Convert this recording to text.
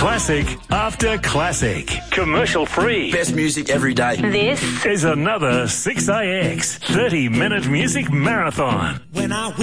Classic after classic. Commercial free. Best music every day. This is another 6AX 30-minute music marathon. When I